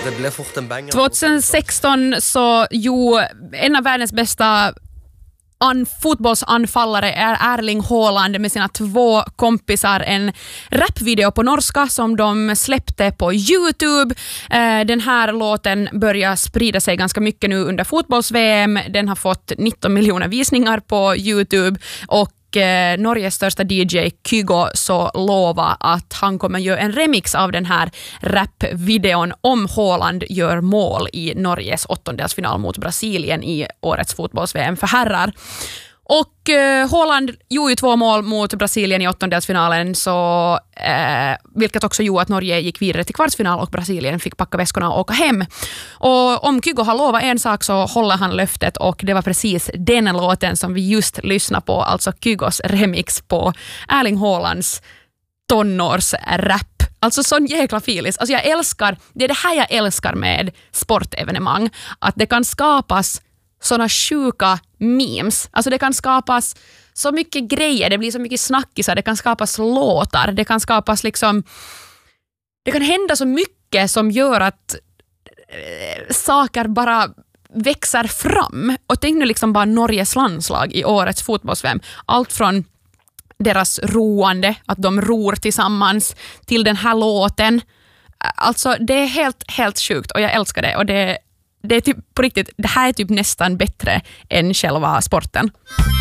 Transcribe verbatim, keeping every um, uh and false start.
det blev fort en banger. tjugohundrasexton så jo, en av världens bästa An, fotbollsanfallare är Erling Haaland med sina två kompisar en rapvideo på norska som de släppte på YouTube. Eh, den här låten börjar sprida sig ganska mycket nu under fotbolls-V M. Den har fått nitton miljoner visningar på YouTube och eh, Norges största D J Kygo så lova att han kommer göra en remix av den här rapvideon om Haaland gör mål i Norges åttondelsfinal mot Brasilien i årets fotbolls-V M för herrar. Och eh, Haaland gjorde ju två mål mot Brasilien i åttondelsfinalen så, eh, vilket också gjorde att Norge gick vidare till kvartsfinal och Brasilien fick packa väskorna och åka hem. Och om Kygo har lovat en sak så håller han löftet och det var precis den låten som vi just lyssnade på, alltså Kygos remix på Erling Haalands tonårsrap. Alltså sån jäkla filis. Alltså jag älskar, det är det här jag älskar med sportevenemang, att det kan skapas såna sjuka memes. Alltså det kan skapas så mycket grejer, det blir så mycket snackisar, det kan skapas låtar, det kan skapas liksom, det kan hända så mycket som gör att äh, saker bara växer fram. Och tänk nu liksom bara Norges landslag i årets fotbolls-V M. Allt från deras roande, att de ror tillsammans, till den här låten. Alltså det är helt, helt sjukt och jag älskar det och det Det är typ på riktigt, det här är typ nästan bättre än själva sporten.